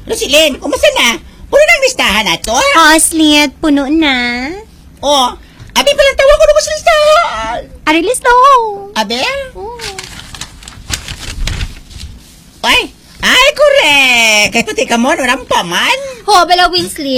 Rosilin, kumusta na? Puno ng listahan na to? Slit, puno na. Oh, abi palang tawag ko na sa listahan. Ari listo. Abi? Oh. Ay, correct. Kaya pati ka mo, walang paman. Ho, bala Winslet.